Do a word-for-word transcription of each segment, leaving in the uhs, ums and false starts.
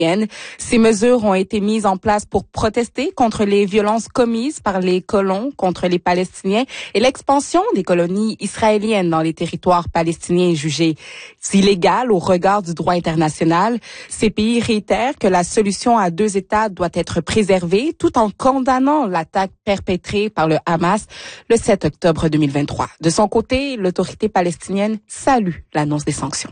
Ces mesures ont été mises en place pour protester contre les violences commises par les colons contre les Palestiniens et l'expansion des colonies israéliennes dans les territoires palestiniens jugés illégales au regard du droit international. Ces pays réitèrent que la solution à deux États doit être préservée tout en condamnant l'attaque perpétrée par le Hamas le sept octobre deux mille vingt-trois. De son côté, l'autorité palestinienne salue l'annonce des sanctions.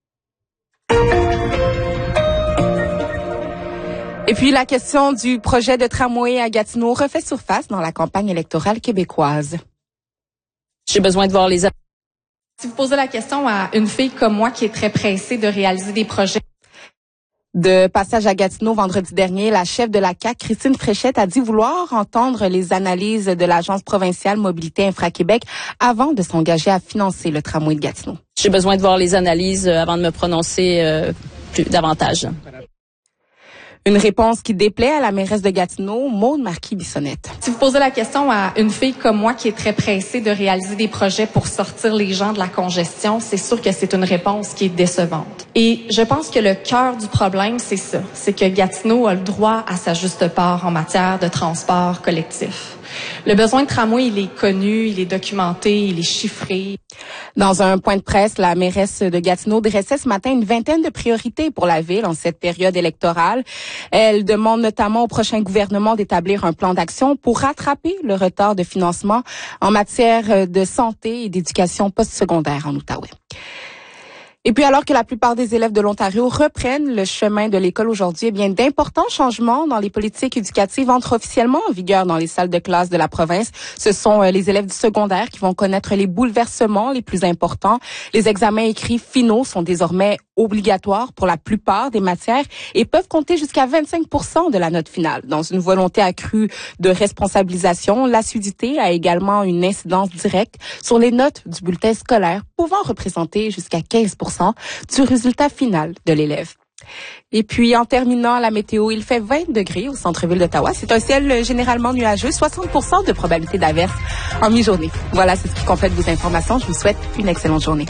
Et puis, la question du projet de tramway à Gatineau refait surface dans la campagne électorale québécoise. J'ai besoin de voir les... Si vous posez la question à une fille comme moi qui est très pressée de réaliser des projets... De passage à Gatineau vendredi dernier, la chef de la C A Q, Christine Fréchette, a dit vouloir entendre les analyses de l'Agence provinciale Mobilité Infra-Québec avant de s'engager à financer le tramway de Gatineau. J'ai besoin de voir les analyses avant de me prononcer euh, plus davantage. Une réponse qui déplaît à la mairesse de Gatineau, Maude Marquis-Bissonnette. Si vous posez la question à une fille comme moi qui est très pressée de réaliser des projets pour sortir les gens de la congestion, c'est sûr que c'est une réponse qui est décevante. Et je pense que le cœur du problème, c'est ça. C'est que Gatineau a le droit à sa juste part en matière de transport collectif. Le besoin de tramway, il est connu, il est documenté, il est chiffré. Dans un point de presse, la mairesse de Gatineau dressait ce matin une vingtaine de priorités pour la ville en cette période électorale. Elle demande notamment au prochain gouvernement d'établir un plan d'action pour rattraper le retard de financement en matière de santé et d'éducation postsecondaire en Outaouais. Et puis, alors que la plupart des élèves de l'Ontario reprennent le chemin de l'école aujourd'hui, eh bien, d'importants changements dans les politiques éducatives entrent officiellement en vigueur dans les salles de classe de la province. Ce sont les élèves du secondaire qui vont connaître les bouleversements les plus importants. Les examens écrits finaux sont désormais obligatoires pour la plupart des matières et peuvent compter jusqu'à vingt-cinq pour cent de la note finale. Dans une volonté accrue de responsabilisation, l'assiduité a également une incidence directe sur les notes du bulletin scolaire, pouvant représenter jusqu'à quinze pour cent du résultat final de l'élève. Et puis, en terminant, la météo, il fait vingt degrés au centre-ville d'Ottawa. C'est un ciel généralement nuageux, soixante pour cent de probabilité d'averse en mi-journée. Voilà, c'est ce qui complète vos informations. Je vous souhaite une excellente journée.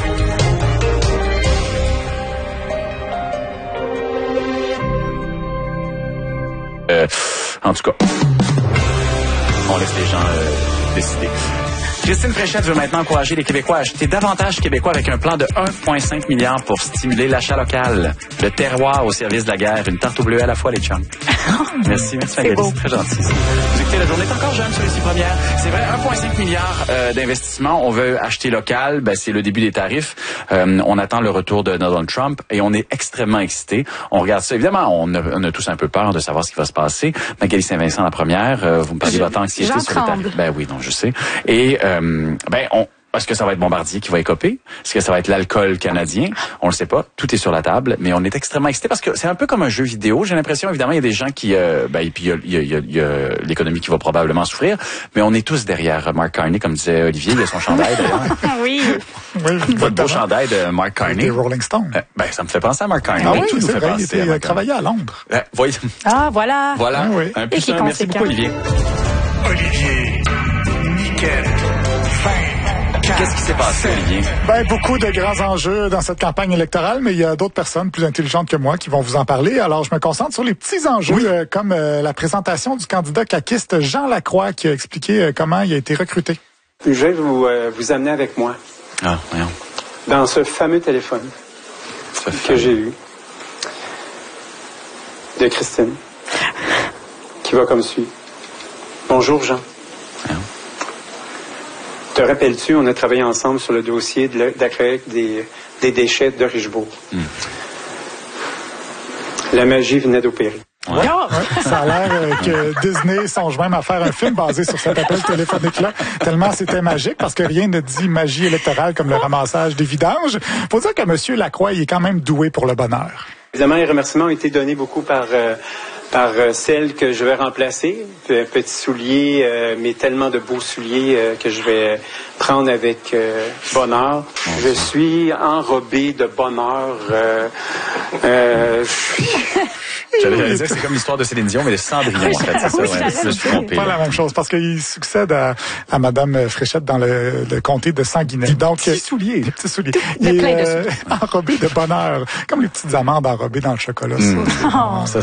Euh, en tout cas, on laisse les gens euh, décider. Christine Fréchette veut maintenant encourager les Québécois à acheter davantage québécois avec un plan de un virgule cinq milliard pour stimuler l'achat local. Le terroir au service de la guerre. Une tarte au bleu à la fois, les chums. Merci, merci Magali, c'est très gentil. Vous écoutez, la journée est encore jeune sur les six premières. C'est vrai, un virgule cinq milliard euh, d'investissements. On veut acheter local. Ben, c'est le début des tarifs. Euh, on attend le retour de Donald Trump et on est extrêmement excités. On regarde ça. Évidemment, on a, on a tous un peu peur de savoir ce qui va se passer. Magali Saint-Vincent, la première. Euh, vous me parlez de votre anxiété sur les tarifs. Ben oui, non, je sais. Et euh, ben on est-ce que ça va être Bombardier qui va écoper? Est-ce que ça va être l'alcool canadien? On le sait pas. Tout est sur la table, mais on est extrêmement excités parce que c'est un peu comme un jeu vidéo. J'ai l'impression, évidemment, il y a des gens qui, euh, ben, et puis il y a, il y a, il y a l'économie qui va probablement souffrir, mais on est tous derrière Mark Carney, comme disait Olivier. Il a son chandail d'ailleurs. Oui. oui Votre beau chandail de Mark Carney. Des Rolling Stones. Euh, ben, ça me fait penser à Mark Carney. Ah oui, tout nous c'est fait vrai. penser Il était a travaillé à Londres. Euh, voyez. Ah, voilà. Voilà. Ah, oui. Un Et qui est Merci beaucoup, Olivier. Olivier, nickel, fin. Qu'est-ce qui s'est passé, Olivier? Ben, beaucoup de grands enjeux dans cette campagne électorale, mais il y a d'autres personnes plus intelligentes que moi qui vont vous en parler. Alors, je me concentre sur les petits enjeux, oui. euh, comme euh, la présentation du candidat caquiste Jean Lacroix qui a expliqué euh, comment il a été recruté. Je vais vous, euh, vous amener avec moi. Ah, voyons. Dans ce fameux téléphone ce que fameux. j'ai eu de Christine, qui va comme suit. Bonjour, Jean. Voyons. Te rappelles-tu, on a travaillé ensemble sur le dossier de la collecte des, des déchets de Richebourg. Mm. La magie venait d'opérer. Ouais. Ouais, ça a l'air euh, que Disney songe même à faire un film basé sur cet appel téléphonique-là, tellement c'était magique, parce que rien ne dit magie électorale comme le ramassage des vidanges. Faut dire que M. Lacroix, il est quand même doué pour le bonheur. Évidemment, les remerciements ont été donnés beaucoup par... Euh, par euh, celle que je vais remplacer, un petit soulier, euh, mais tellement de beaux souliers euh, que je vais prendre avec euh, bonheur. Je suis enrobé de bonheur. Euh, euh, je suis... J'allais dire que c'est comme l'histoire de Céline Dion, mais de Cendrillon, en fait. C'est ça, ouais. Je me suis trompé. Pas la même chose, parce qu'il succède à, à Madame Fréchette dans le, le comté de Sanguinet. Donc, petits souliers. Des petits souliers. De Il plein est de euh, enrobé de bonheur, comme les petites amandes enrobées dans le chocolat. Mmh. Ça, ça,